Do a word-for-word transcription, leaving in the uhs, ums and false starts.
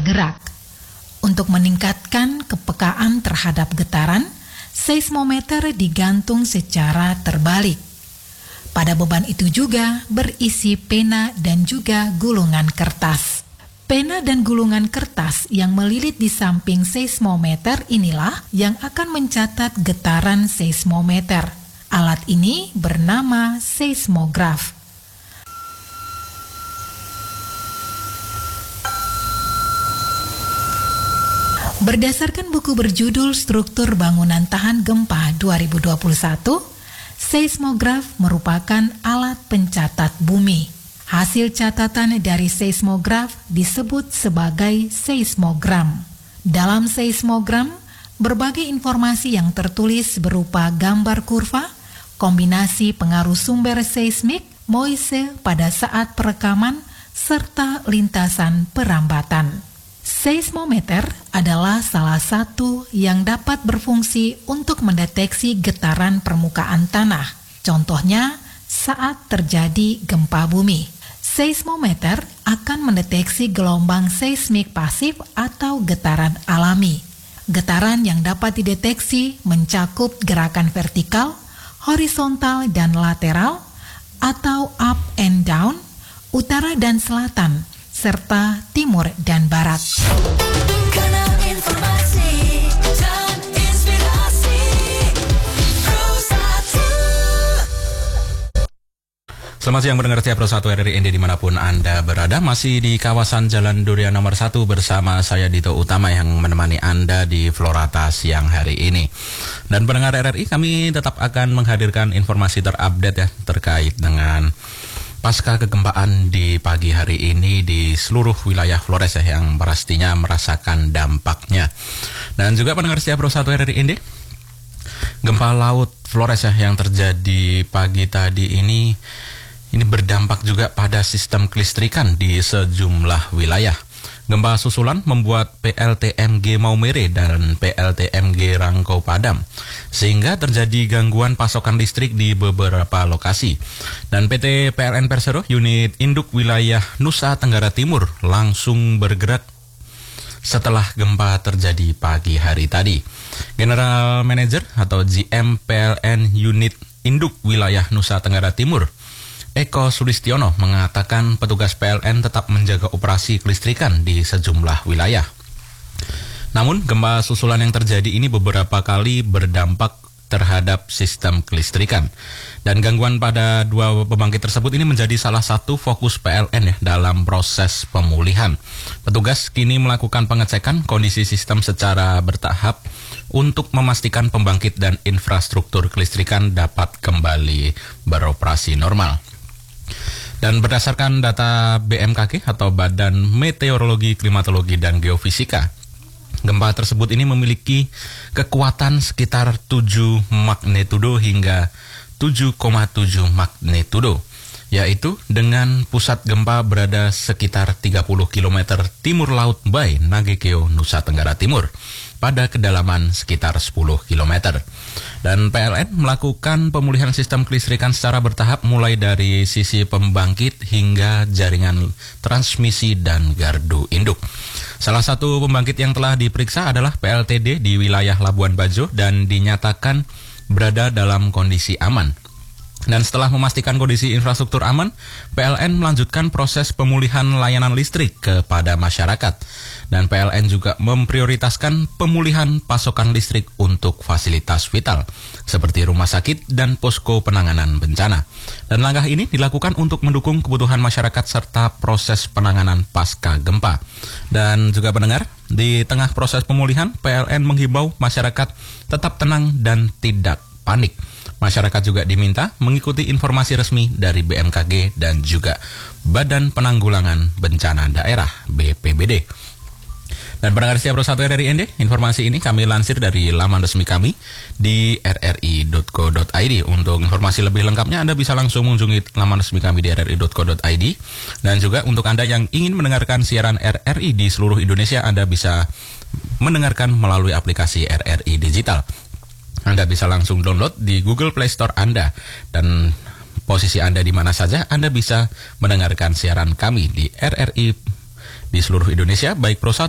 bergerak. Untuk meningkatkan kepekaan terhadap getaran, seismometer digantung secara terbalik. Pada beban itu juga berisi pena dan juga gulungan kertas. Pena dan gulungan kertas yang melilit di samping seismometer inilah yang akan mencatat getaran seismometer. Alat ini bernama seismograf. Berdasarkan buku berjudul Struktur Bangunan Tahan Gempa dua ribu dua puluh satu, seismograf merupakan alat pencatat bumi. Hasil catatan dari seismograf disebut sebagai seismogram. Dalam seismogram, berbagai informasi yang tertulis berupa gambar kurva, kombinasi pengaruh sumber seismik, moise pada saat perekaman, serta lintasan perambatan. Seismometer adalah salah satu yang dapat berfungsi untuk mendeteksi getaran permukaan tanah. Contohnya, saat terjadi gempa bumi. Seismometer akan mendeteksi gelombang seismik pasif atau getaran alami. Getaran yang dapat dideteksi mencakup gerakan vertikal, horizontal dan lateral, atau up and down, utara dan selatan, serta timur dan barat. Kanal informasi dan inspirasi Pro satu. Selamat siang mendengar setiap Pro satu R R I N D dimanapun Anda berada. Masih di kawasan Jalan Durian nomor satu bersama saya Dito Utama yang menemani Anda di Florata siang hari ini. Dan pendengar R R I, kami tetap akan menghadirkan informasi terupdate ya terkait dengan pasca kegempaan di pagi hari ini di seluruh wilayah Flores ya, yang pastinya merasakan dampaknya. Dan juga pendengar setia Pro satu R R I N D, gempa laut Flores ya yang terjadi pagi tadi ini ini berdampak juga pada sistem kelistrikan di sejumlah wilayah. Gempa susulan membuat P L T M G Maumere dan P L T M G Rangkau padam, sehingga terjadi gangguan pasokan listrik di beberapa lokasi. Dan P T P L N Persero, unit induk wilayah Nusa Tenggara Timur, langsung bergerak setelah gempa terjadi pagi hari tadi. General Manager atau G M P L N unit induk wilayah Nusa Tenggara Timur, Eko Sulistiono, mengatakan petugas P L N tetap menjaga operasi kelistrikan di sejumlah wilayah. Namun, gempa susulan yang terjadi ini beberapa kali berdampak terhadap sistem kelistrikan. Dan gangguan pada dua pembangkit tersebut ini menjadi salah satu fokus P L N ya dalam proses pemulihan. Petugas kini melakukan pengecekan kondisi sistem secara bertahap untuk memastikan pembangkit dan infrastruktur kelistrikan dapat kembali beroperasi normal. Dan berdasarkan data B M K G atau Badan Meteorologi, Klimatologi, dan Geofisika, gempa tersebut ini memiliki kekuatan sekitar tujuh magnitudo hingga tujuh koma tujuh magnitudo, yaitu dengan pusat gempa berada sekitar tiga puluh kilometer timur laut Bay Nagekeo, Nusa Tenggara Timur, pada kedalaman sekitar sepuluh kilometer. Dan P L N melakukan pemulihan sistem kelistrikan secara bertahap mulai dari sisi pembangkit hingga jaringan transmisi dan gardu induk. Salah satu pembangkit yang telah diperiksa adalah P L T D di wilayah Labuan Bajo dan dinyatakan berada dalam kondisi aman. Dan setelah memastikan kondisi infrastruktur aman, P L N melanjutkan proses pemulihan layanan listrik kepada masyarakat. Dan P L N juga memprioritaskan pemulihan pasokan listrik untuk fasilitas vital, seperti rumah sakit dan posko penanganan bencana. Dan langkah ini dilakukan untuk mendukung kebutuhan masyarakat serta proses penanganan pasca gempa. Dan juga pendengar, di tengah proses pemulihan, P L N menghimbau masyarakat tetap tenang dan tidak panik. Masyarakat juga diminta mengikuti informasi resmi dari B M K G dan juga Badan Penanggulangan Bencana Daerah B P B D. Dan pendengar setia Pro satu R R I N D, informasi ini kami lansir dari laman resmi kami di r r i dot co dot i d. Untuk informasi lebih lengkapnya Anda bisa langsung mengunjungi laman resmi kami di r r i dot co dot i d. Dan juga untuk Anda yang ingin mendengarkan siaran R R I di seluruh Indonesia, Anda bisa mendengarkan melalui aplikasi R R I Digital. Anda bisa langsung download di Google Play Store Anda, dan posisi Anda di mana saja Anda bisa mendengarkan siaran kami di R R I di seluruh Indonesia, baik Pro satu